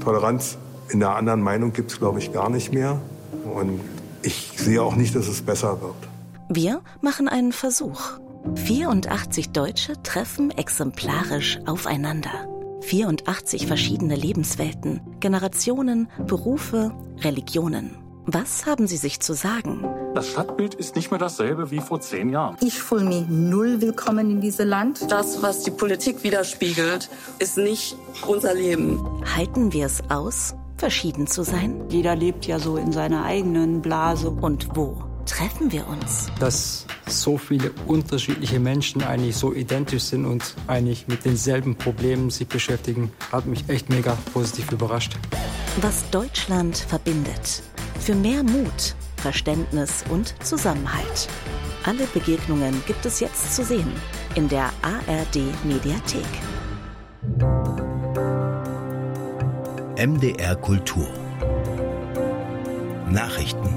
Toleranz in der anderen Meinung gibt es, glaube ich, gar nicht mehr. Und ich sehe auch nicht, dass es besser wird. Wir machen einen Versuch. 84 Deutsche treffen exemplarisch aufeinander. 84 verschiedene Lebenswelten, Generationen, Berufe, Religionen. Was haben sie sich zu sagen? Das Stadtbild ist nicht mehr dasselbe wie vor 10 Jahren. Ich fühle mich null willkommen in diesem Land. Das, was die Politik widerspiegelt, ist nicht unser Leben. Halten wir es aus, verschieden zu sein? Jeder lebt ja so in seiner eigenen Blase. Und wo treffen wir uns? Dass so viele unterschiedliche Menschen eigentlich so identisch sind und eigentlich mit denselben Problemen sich beschäftigen, hat mich echt mega positiv überrascht. Was Deutschland verbindet. Für mehr Mut, Verständnis und Zusammenhalt. Alle Begegnungen gibt es jetzt zu sehen in der ARD-Mediathek. MDR Kultur. Nachrichten.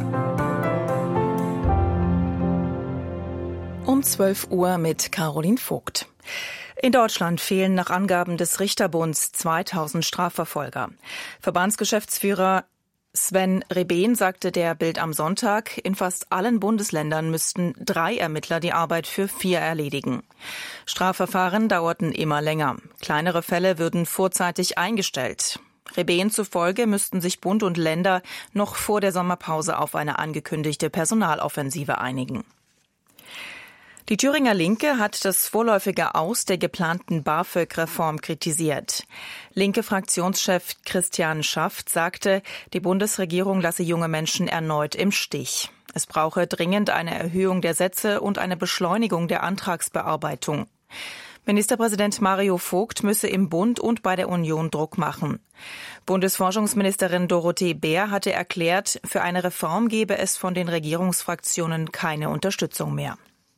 Um 12 Uhr mit Caroline Vogt. In Deutschland fehlen nach Angaben des Richterbunds 2000 Strafverfolger. Verbandsgeschäftsführer Sven Reben sagte der Bild am Sonntag, in fast allen Bundesländern müssten 3 Ermittler die Arbeit für 4 erledigen. Strafverfahren dauerten immer länger. Kleinere Fälle würden vorzeitig eingestellt. Reben zufolge müssten sich Bund und Länder noch vor der Sommerpause auf eine angekündigte Personaloffensive einigen. Die Thüringer Linke hat das vorläufige Aus der geplanten BAföG-Reform kritisiert. Linke-Fraktionschef Christian Schaft sagte, die Bundesregierung lasse junge Menschen erneut im Stich. Es brauche dringend eine Erhöhung der Sätze und eine Beschleunigung der Antragsbearbeitung. Ministerpräsident Mario Vogt müsse im Bund und bei der Union Druck machen. Bundesforschungsministerin Dorothee Bär hatte erklärt, für eine Reform gebe es von den Regierungsfraktionen keine Unterstützung mehr.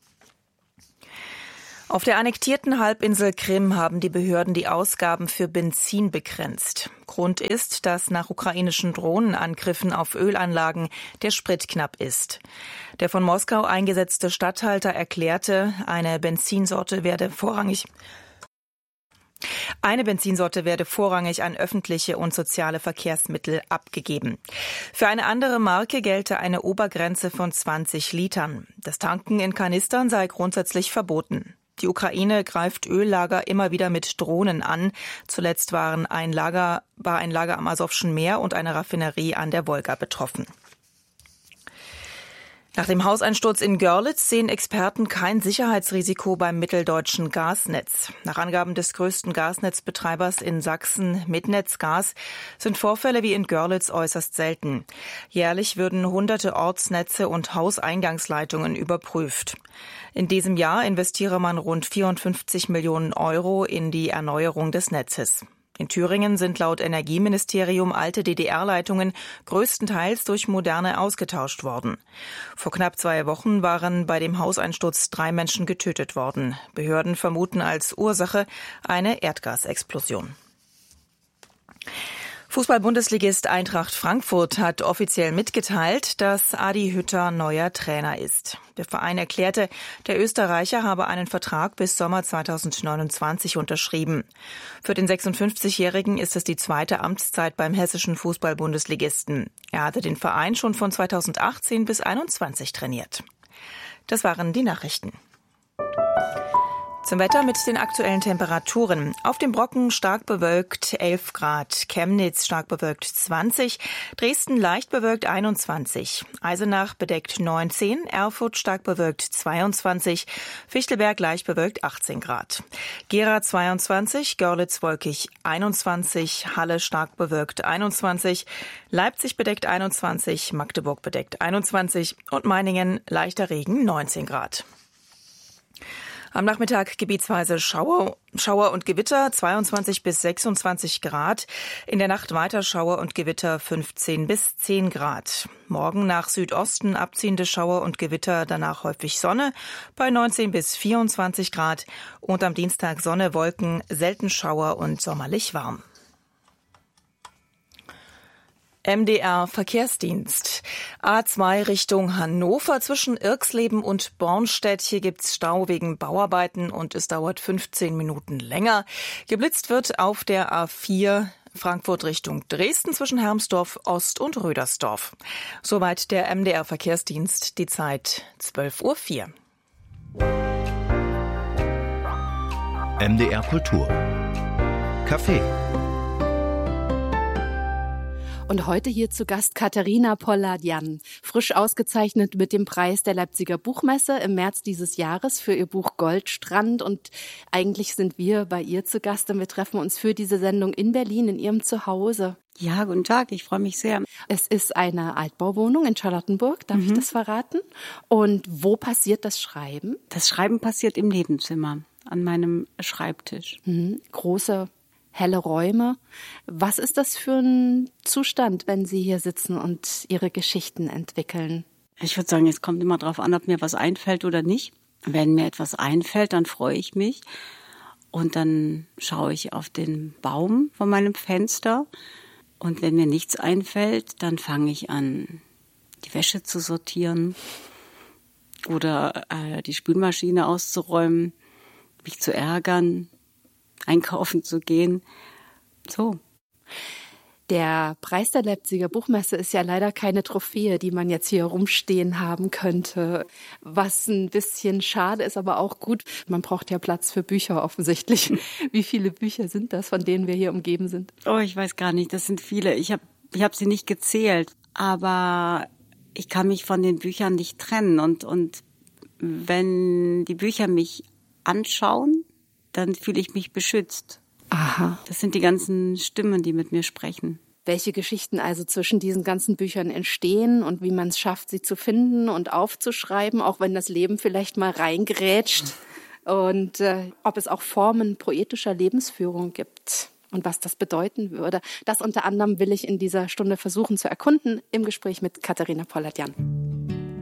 Auf der annektierten Halbinsel Krim haben die Behörden die Ausgaben für Benzin begrenzt. Grund ist, dass nach ukrainischen Drohnenangriffen auf Ölanlagen der Sprit knapp ist. Der von Moskau eingesetzte Statthalter erklärte, eine Benzinsorte werde vorrangig an öffentliche und soziale Verkehrsmittel abgegeben. Für eine andere Marke gelte eine Obergrenze von 20 Litern. Das Tanken in Kanistern sei grundsätzlich verboten. Die Ukraine greift Öllager immer wieder mit Drohnen an. Zuletzt war ein Lager am Asowschen Meer und eine Raffinerie an der Wolga betroffen. Nach dem Hauseinsturz in Görlitz sehen Experten kein Sicherheitsrisiko beim mitteldeutschen Gasnetz. Nach Angaben des größten Gasnetzbetreibers in Sachsen, Midnetzgas, sind Vorfälle wie in Görlitz äußerst selten. Jährlich würden hunderte Ortsnetze und Hauseingangsleitungen überprüft. In diesem Jahr investiere man rund 54 Millionen Euro in die Erneuerung des Netzes. In Thüringen sind laut Energieministerium alte DDR-Leitungen größtenteils durch moderne ausgetauscht worden. Vor knapp 2 Wochen waren bei dem Hauseinsturz 3 Menschen getötet worden. Behörden vermuten als Ursache eine Erdgasexplosion. Fußball-Bundesligist Eintracht Frankfurt hat offiziell mitgeteilt, dass Adi Hütter neuer Trainer ist. Der Verein erklärte, der Österreicher habe einen Vertrag bis Sommer 2029 unterschrieben. Für den 56-Jährigen ist es die 2. Amtszeit beim hessischen Fußball-Bundesligisten. Er hatte den Verein schon von 2018 bis 2021 trainiert. Das waren die Nachrichten. Zum Wetter mit den aktuellen Temperaturen. Auf dem Brocken stark bewölkt 11 Grad, Chemnitz stark bewölkt 20, Dresden leicht bewölkt 21, Eisenach bedeckt 19, Erfurt stark bewölkt 22, Fichtelberg leicht bewölkt 18 Grad. Gera 22, Görlitz wolkig 21, Halle stark bewölkt 21, Leipzig bedeckt 21, Magdeburg bedeckt 21 und Meiningen leichter Regen 19 Grad. Am Nachmittag gebietsweise Schauer und Gewitter 22 bis 26 Grad. In der Nacht weiter Schauer und Gewitter 15 bis 10 Grad. Morgen nach Südosten abziehende Schauer und Gewitter, danach häufig Sonne bei 19 bis 24 Grad. Und am Dienstag Sonne, Wolken, selten Schauer und sommerlich warm. MDR Verkehrsdienst. A2 Richtung Hannover zwischen Irxleben und Bornstedt. Hier gibt's Stau wegen Bauarbeiten und es dauert 15 Minuten länger. Geblitzt wird auf der A4 Frankfurt Richtung Dresden zwischen Hermsdorf Ost und Rödersdorf. Soweit der MDR-Verkehrsdienst, die Zeit 12:04 Uhr. MDR Kultur. Café. Und heute hier zu Gast Katharina Polladjan, frisch ausgezeichnet mit dem Preis der Leipziger Buchmesse im März dieses Jahres für ihr Buch Goldstrand. Und eigentlich sind wir bei ihr zu Gast und wir treffen uns für diese Sendung in Berlin, in ihrem Zuhause. Ja, guten Tag, ich freue mich sehr. Es ist eine Altbauwohnung in Charlottenburg, darf ich das verraten? Und wo passiert das Schreiben? Das Schreiben passiert im Nebenzimmer, an meinem Schreibtisch. Große, helle Räume. Was ist das für ein Zustand, wenn Sie hier sitzen und Ihre Geschichten entwickeln? Ich würde sagen, es kommt immer darauf an, ob mir was einfällt oder nicht. Wenn mir etwas einfällt, dann freue ich mich. Und dann schaue ich auf den Baum vor meinem Fenster. Und wenn mir nichts einfällt, dann fange ich an, die Wäsche zu sortieren oder die Spülmaschine auszuräumen, mich zu ärgern, einkaufen zu gehen. So. Der Preis der Leipziger Buchmesse ist ja leider keine Trophäe, die man jetzt hier rumstehen haben könnte. Was ein bisschen schade ist, aber auch gut. Man braucht ja Platz für Bücher offensichtlich. Wie viele Bücher sind das, von denen wir hier umgeben sind? Oh, ich weiß gar nicht. Das sind viele. Ich hab sie nicht gezählt. Aber ich kann mich von den Büchern nicht trennen. Und wenn die Bücher mich anschauen, dann fühle ich mich beschützt. Aha. Das sind die ganzen Stimmen, die mit mir sprechen. Welche Geschichten also zwischen diesen ganzen Büchern entstehen und wie man es schafft, sie zu finden und aufzuschreiben, auch wenn das Leben vielleicht mal reingrätscht. Und ob es auch Formen poetischer Lebensführung gibt und was das bedeuten würde. Das unter anderem will ich in dieser Stunde versuchen zu erkunden im Gespräch mit Katharina Polladjan.